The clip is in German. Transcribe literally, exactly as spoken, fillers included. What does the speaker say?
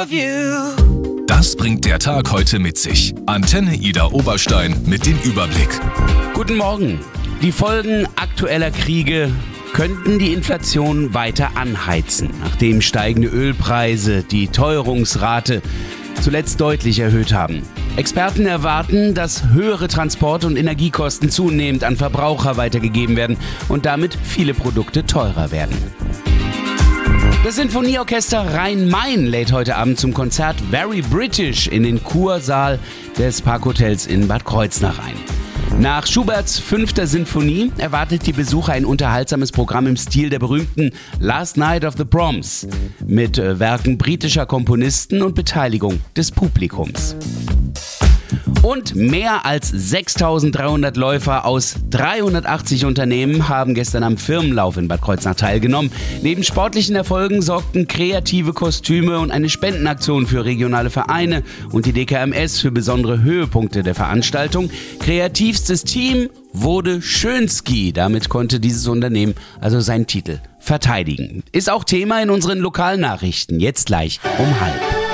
of you. Das bringt der Tag heute mit sich. Antenne Ida Oberstein mit dem Überblick. Guten Morgen. Die Folgen aktueller Kriege könnten die Inflation weiter anheizen, nachdem steigende Ölpreise die Teuerungsrate zuletzt deutlich erhöht haben. Experten erwarten, dass höhere Transport- und Energiekosten zunehmend an Verbraucher weitergegeben werden und damit viele Produkte teurer werden. Das Sinfonieorchester Rhein-Main lädt heute Abend zum Konzert Very British in den Kursaal des Parkhotels in Bad Kreuznach ein. Nach Schuberts fünfter Sinfonie erwartet die Besucher ein unterhaltsames Programm im Stil der berühmten Last Night of the Proms mit Werken britischer Komponisten und Beteiligung des Publikums. Und mehr als sechstausenddreihundert Läufer aus dreihundertachtzig Unternehmen haben gestern am Firmenlauf in Bad Kreuznach teilgenommen. Neben sportlichen Erfolgen sorgten kreative Kostüme und eine Spendenaktion für regionale Vereine und die D K M S für besondere Höhepunkte der Veranstaltung. Kreativstes Team wurde Schönski. Damit konnte dieses Unternehmen also seinen Titel verteidigen. Ist auch Thema in unseren Lokalnachrichten. Jetzt gleich um halb.